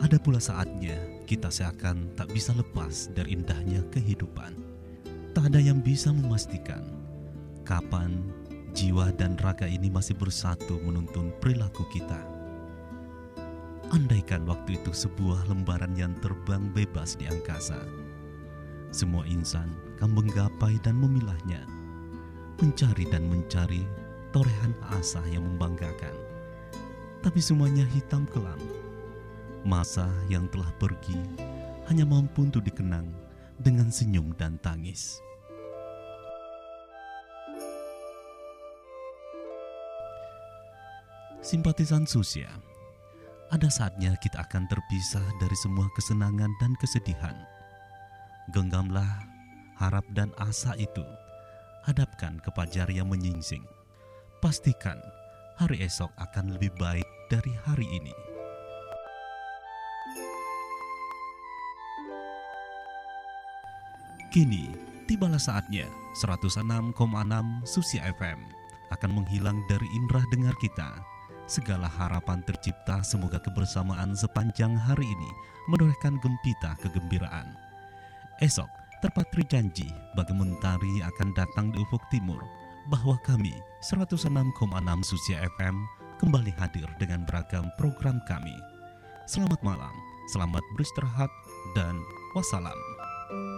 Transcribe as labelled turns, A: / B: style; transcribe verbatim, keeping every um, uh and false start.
A: Ada pula saatnya kita seakan tak bisa lepas dari indahnya kehidupan. Tak ada yang bisa memastikan kapan jiwa dan raga ini masih bersatu menuntun perilaku kita. Andaikan waktu itu sebuah lembaran yang terbang bebas di angkasa, semua insan akan menggapai dan memilahnya, mencari dan mencari torehan asa yang membanggakan. Tapi semuanya hitam kelam. Masa yang telah pergi hanya mampu untuk dikenang dengan senyum dan tangis. Simpatisan Susia, ada saatnya kita akan terpisah dari semua kesenangan dan kesedihan. Genggamlah harap dan asa itu, hadapkan ke fajar yang menyingsing. Pastikan hari esok akan lebih baik dari hari ini. Kini, tibalah saatnya seratus enam koma enam Susia F M akan menghilang dari indera dengar kita. Segala harapan tercipta, semoga kebersamaan sepanjang hari ini menorehkan gempita kegembiraan. Esok, terpatri janji bagi mentari akan datang di ufuk timur, bahwa kami seratus enam koma enam Susia F M kembali hadir dengan beragam program kami. Selamat malam, selamat beristirahat, dan wassalam.